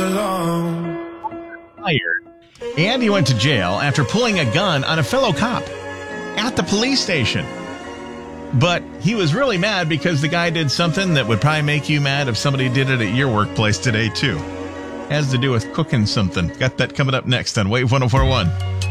Fired. And he went to jail after pulling a gun on a fellow cop at the police station. But he was really mad because the guy did something that would probably make you mad if somebody did it at your workplace today, too. Has to do with cooking something. Got that coming up next on Wave 104.1.